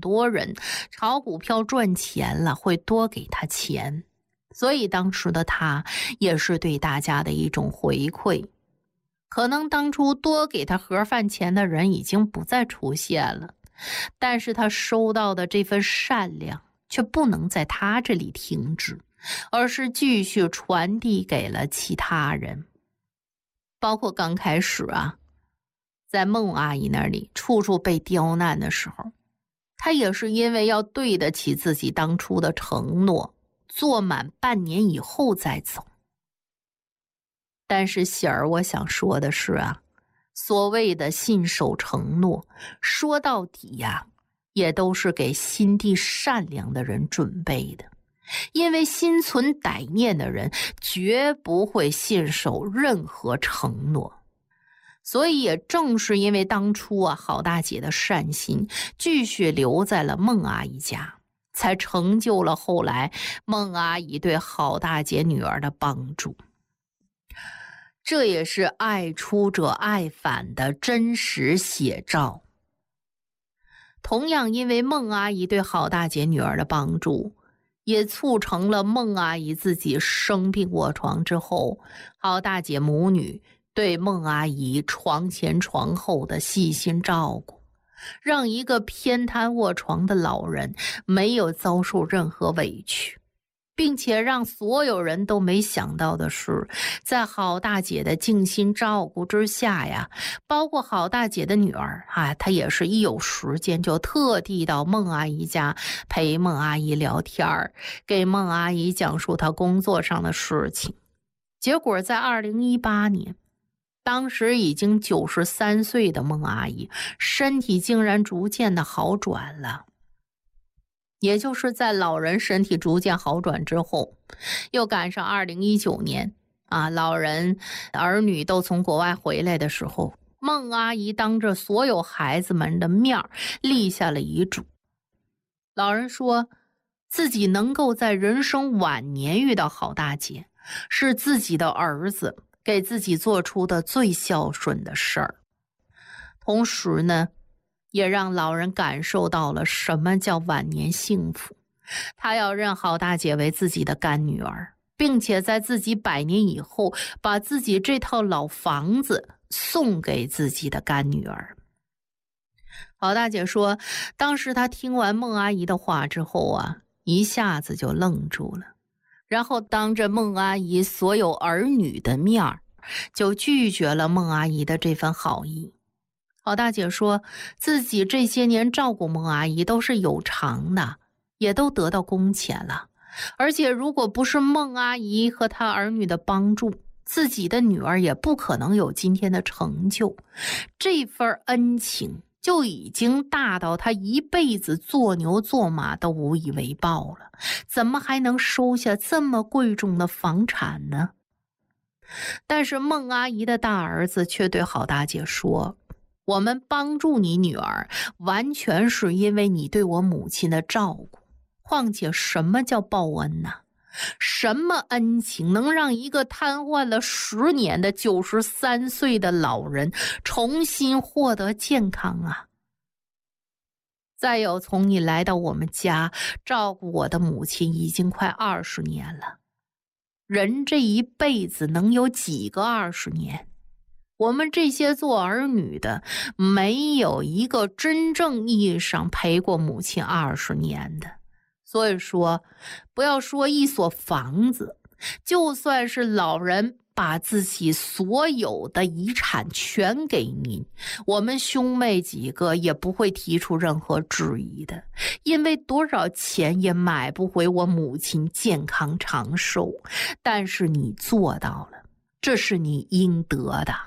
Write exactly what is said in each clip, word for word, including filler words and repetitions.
多人炒股票赚钱了，会多给他钱。所以当时的他也是对大家的一种回馈。可能当初多给他盒饭钱的人已经不再出现了，但是他收到的这份善良却不能在他这里停止，而是继续传递给了其他人。包括刚开始啊，在孟阿姨那里处处被刁难的时候，他也是因为要对得起自己当初的承诺，做满半年以后再走。但是喜儿，我想说的是啊，所谓的信守承诺，说到底呀、啊，也都是给心地善良的人准备的。因为心存歹念的人绝不会信守任何承诺。所以也正是因为当初啊郝大姐的善心继续留在了孟阿姨家，才成就了后来孟阿姨对郝大姐女儿的帮助。这也是爱出者爱返的真实写照。同样因为孟阿姨对郝大姐女儿的帮助，也促成了孟阿姨自己生病卧床之后，郝大姐母女对孟阿姨床前床后的细心照顾，让一个偏瘫卧床的老人没有遭受任何委屈。并且让所有人都没想到的是，在郝大姐的尽心照顾之下呀，包括郝大姐的女儿啊，她也是一有时间就特地到孟阿姨家陪孟阿姨聊天，给孟阿姨讲述她工作上的事情。结果在二零一八年，当时已经九十三岁的孟阿姨身体竟然逐渐的好转了。也就是在老人身体逐渐好转之后，又赶上二零一九年啊，老人儿女都从国外回来的时候，孟阿姨当着所有孩子们的面立下了遗嘱。老人说自己能够在人生晚年遇到郝大姐，是自己的儿子给自己做出的最孝顺的事儿。同时呢，也让老人感受到了什么叫晚年幸福。他要认郝大姐为自己的干女儿，并且在自己百年以后把自己这套老房子送给自己的干女儿。郝大姐说，当时她听完孟阿姨的话之后啊，一下子就愣住了，然后当着孟阿姨所有儿女的面就拒绝了孟阿姨的这份好意。郝大姐说自己这些年照顾孟阿姨都是有偿的，也都得到工钱了，而且如果不是孟阿姨和她儿女的帮助，自己的女儿也不可能有今天的成就。这份恩情就已经大到她一辈子做牛做马都无以为报了，怎么还能收下这么贵重的房产呢？但是孟阿姨的大儿子却对郝大姐说，我们帮助你女儿完全是因为你对我母亲的照顾，况且什么叫报恩呢？什么恩情能让一个瘫痪了十年的九十三岁的老人重新获得健康啊？再有，从你来到我们家照顾我的母亲已经快二十年了，人这一辈子能有几个二十年？我们这些做儿女的，没有一个真正意义上陪过母亲二十年的。所以说，不要说一所房子，就算是老人把自己所有的遗产全给您，我们兄妹几个也不会提出任何质疑的，因为多少钱也买不回我母亲健康长寿。但是你做到了，这是你应得的。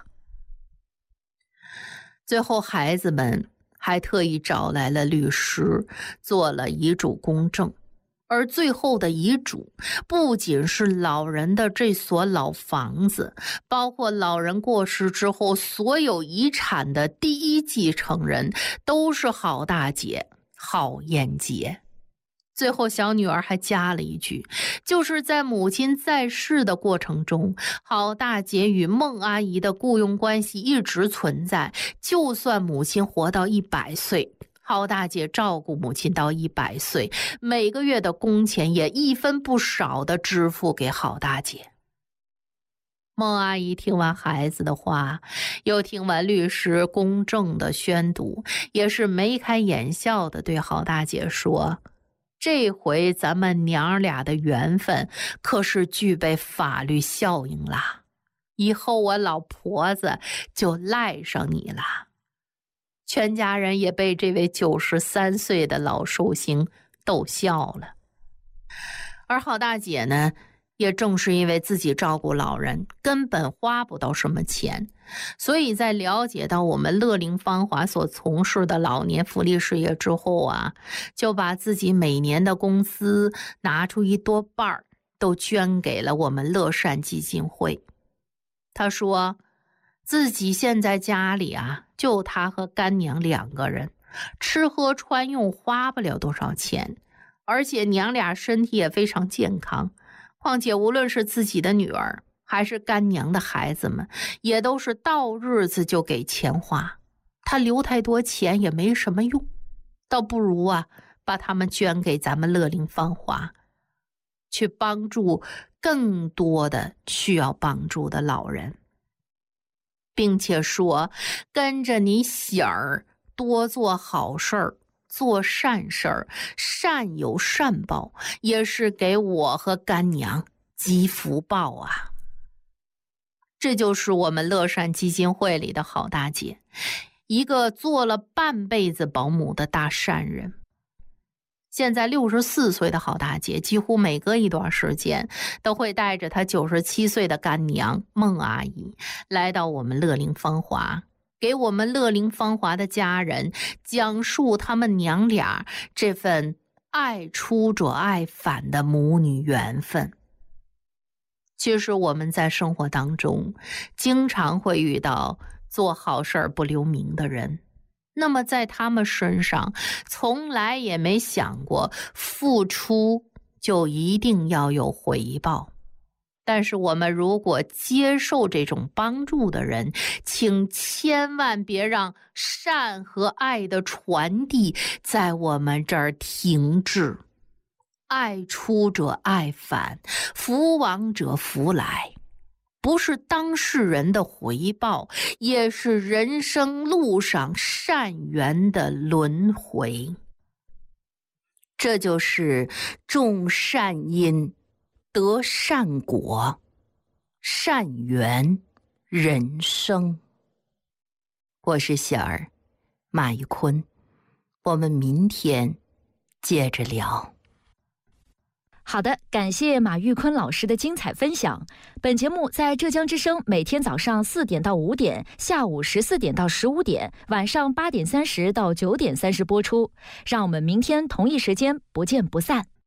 最后孩子们还特意找来了律师，做了遗嘱公证。而最后的遗嘱不仅是老人的这所老房子，包括老人过世之后所有遗产的第一继承人都是郝大姐郝艳杰。最后小女儿还加了一句，就是在母亲在世的过程中，郝大姐与孟阿姨的雇佣关系一直存在，就算母亲活到一百岁， 郝大姐照顾母亲到一百岁，每个月的工钱也一分不少的支付给郝大姐。孟阿姨听完孩子的话，又听完律师公正的宣读，也是眉开眼笑的对郝大姐说，这回咱们娘俩的缘分可是具备法律效应啦，以后我老婆子就赖上你了。全家人也被这位九十三岁的老寿星逗笑了。而郝大姐呢，也正是因为自己照顾老人根本花不到什么钱，所以在了解到我们乐龄芳华所从事的老年福利事业之后啊，就把自己每年的工资拿出一多半都捐给了我们乐善基金会。他说自己现在家里啊，就他和干娘两个人，吃喝穿用花不了多少钱，而且娘俩身体也非常健康。况且无论是自己的女儿还是干娘的孩子们，也都是到日子就给钱花，他留太多钱也没什么用，倒不如啊把他们捐给咱们乐龄芳华，去帮助更多的需要帮助的老人，并且说跟着你喜儿多做好事儿，做善事儿，善有善报，也是给我和干娘积福报啊。这就是我们乐善基金会里的郝大姐，一个做了半辈子保姆的大善人。现在六十四岁的郝大姐，几乎每隔一段时间都会带着她九十七岁的干娘孟阿姨来到我们乐龄芳华，给我们乐龄芳华的家人讲述他们娘俩这份爱出者爱返的母女缘分。其实我们在生活当中经常会遇到做好事不留名的人，那么在他们身上从来也没想过付出就一定要有回报。但是我们如果接受这种帮助的人，请千万别让善和爱的传递在我们这儿停滞。爱出者爱返，福往者福来，不是当事人的回报，也是人生路上善缘的轮回。这就是种善因得善果，善缘人生。我是喜儿，马玉坤，我们明天接着聊。 好的，感谢马玉坤老师的精彩分享。本节目在浙江之声每天早上四点到五点，下午十四点到十五点，晚上八点三十到九点三十播出。让我们明天同一时间不见不散。